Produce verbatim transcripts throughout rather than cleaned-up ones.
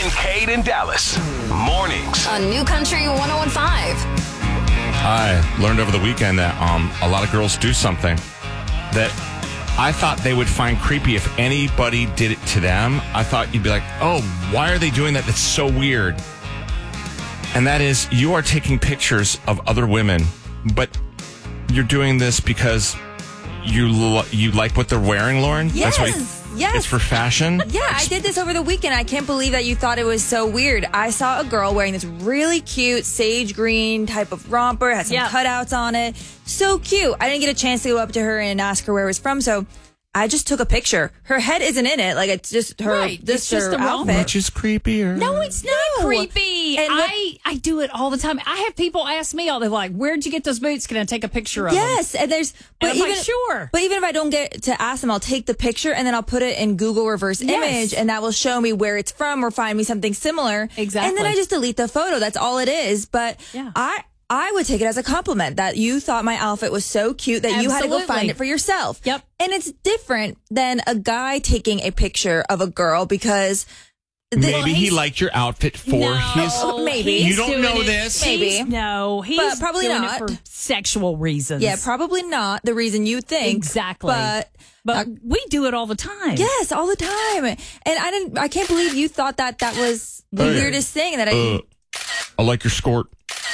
Kincaid and Dallas. Mornings. On New Country one oh one point five. I learned over the weekend that um, a lot of girls do something that I thought they would find creepy if anybody did it to them. I thought you'd be like, oh, why are they doing that? That's so weird. And that is, you are taking pictures of other women, but you're doing this because you lo- you like what they're wearing, Lauren? Yes. That's what you, Yes. It's for fashion? Yeah, I did this over the weekend. I can't believe that you thought it was so weird. I saw a girl wearing this really cute sage green type of romper, had some Yeah. cutouts on it. So cute. I didn't get a chance to go up to her and ask her where it was from, so I just took a picture. Her head isn't in it. Like, it's just her, Right. this It's just her the romper. outfit. Which is creepier. No, it's not No. creepy. And what- I, I do it all the time. I have people ask me all the like, where'd you get those boots? Can I take a picture of them? Yes, and there's but And I'm like, even sure. But even if I don't get to ask them, I'll take the picture and then I'll put it in Google reverse Yes. image, and that will show me where it's from or find me something similar. Exactly. And then I just delete the photo. That's all it is. But Yeah. I I would take it as a compliment that you thought my outfit was so cute that you had to go Absolutely. find it for yourself. Yep. And it's different than a guy taking a picture of a girl because the- Maybe he he's- liked your outfit for No, his... Maybe. he's You don't doing know it- this? Maybe. he's- No, he's But probably doing not. it for sexual reasons. yeah, probably not the reason you think. Exactly. But But we do it all the time. yes, all the time. And I didn't. I can't believe you thought that that was the Hey. weirdest thing. That I. Uh, I like your skirt.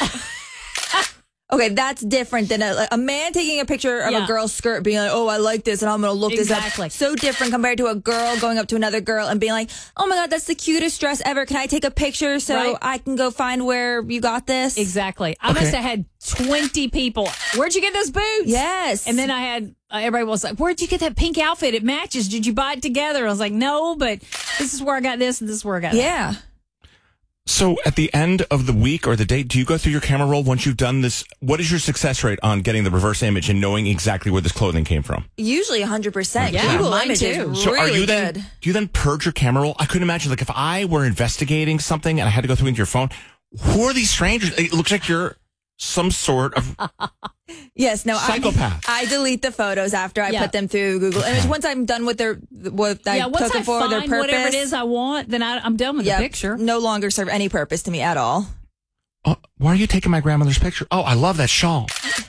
Okay, that's different than a, a man taking a picture of Yeah. a girl's skirt, being like, "Oh, I like this, and I'm going to look Exactly. this up." So different compared to a girl going up to another girl and being like, "Oh my god, that's the cutest dress ever. Can I take a picture so Right. I can go find where you got this?" Exactly. I Okay. must have had twenty people. Where'd you get those boots? Yes. And then I had, uh, everybody was like, where'd you get that pink outfit? It matches. Did you buy it together? I was like, no, but this is where I got this and this is where I got that. Yeah. So at the end of the week or the day, do you go through your camera roll once you've done this? What is your success rate on getting the reverse image and knowing exactly where this clothing came from? Usually one hundred percent. Yeah, Google mine image too. is So really are you then, good. do you then purge your camera roll? I couldn't imagine, like, if I were investigating something and I had to go through into your phone, who are these strangers? It looks like you're some sort of Yes, no, psychopath. I, I delete the photos after I Yeah. put them through Google Image. Once I'm done with their, what I Yeah, once took I them for their find purpose. whatever it is I want, then I, I'm done with Yep, the picture. no longer serve any purpose to me at all. Oh, why are you taking my grandmother's picture? Oh, I love that shawl.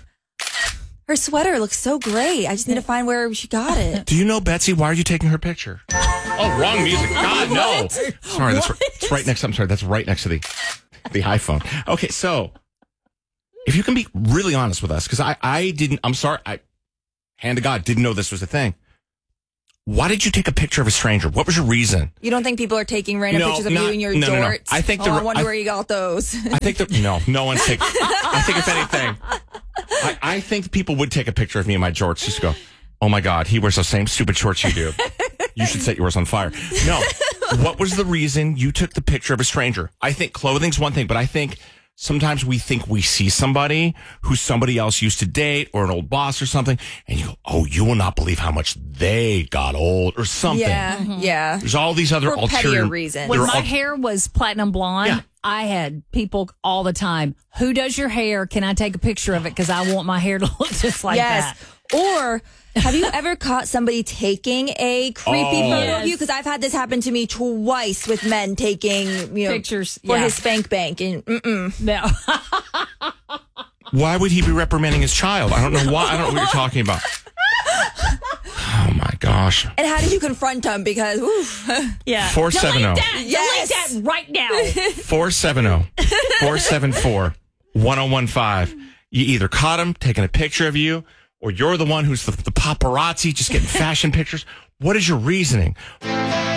Her sweater looks so great. I just need to find where she got it. Do you know, Betsy, why are you taking her picture? Oh, wrong music. God, no. Sorry, that's right, it's right next. I'm sorry, that's right next to the the iPhone. Okay, so if you can be really honest with us, because I, I didn't, I'm sorry, I, hand to God, didn't know this was a thing. Why did you take a picture of a stranger? What was your reason? You don't think people are taking random No, pictures of not- you in your no, no, no. jorts? I think oh, the- I wonder I- where you got those. I think that, no, no one's taking, I think if anything, I, I think people would take a picture of me in my jorts just to go, oh my God, he wears the same stupid shorts you do. You should set yours on fire. No. What was the reason you took the picture of a stranger? I think clothing's one thing, but I think sometimes we think we see somebody who somebody else used to date or an old boss or something, and you go, oh, you will not believe how much they got old or something. yeah, yeah. There's all these other For ulterior pettier reasons. When there are my al- hair was platinum blonde, Yeah. I had people all the time, who does your hair? Can I take a picture of it? Because I want my hair to look just like Yes. that. Or have you ever caught somebody taking a creepy Oh. photo Yes. of you? Because I've had this happen to me twice with men taking, you know, Pictures, for yeah. his spank bank. And mm-mm. No. Why would he be reprimanding his child? I don't know why. I don't know what you're talking about. Oh my gosh. And how did you confront him? Because, oof. Yeah. four seven zero. Delete that. Yes. Delete that right now. four seven zero, four seven four, one zero one five. You either caught him taking a picture of you, or you're the one who's the, the paparazzi just getting fashion pictures. What is your reasoning?